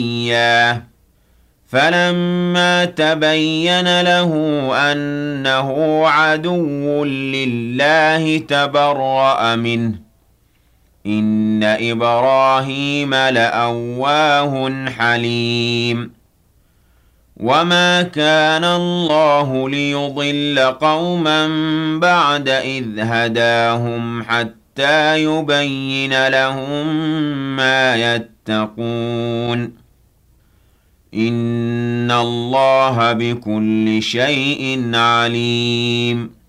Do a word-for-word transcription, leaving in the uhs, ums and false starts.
إياه فلما تبين له أنه عدو لله تبرأ منه إن إبراهيم لأواه حليم وما كان الله ليضل قوما بعد إذ هداهم حتى يبين لهم ما يتقون إن الله بكل شيء عليم